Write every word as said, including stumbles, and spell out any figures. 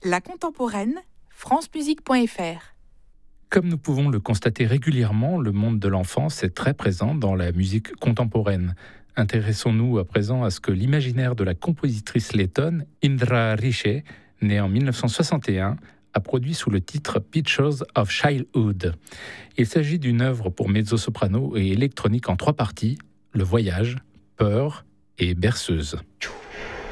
La contemporaine, francemusique point f r. Comme nous pouvons le constater régulièrement, le monde de l'enfance est très présent dans la musique contemporaine. Intéressons-nous à présent à ce que l'imaginaire de la compositrice lettone Indra Riche, née en dix-neuf cent soixante et un, a produit sous le titre Pictures of Childhood. Il s'agit d'une œuvre pour mezzo-soprano et électronique en trois parties, le voyage, peur et berceuse.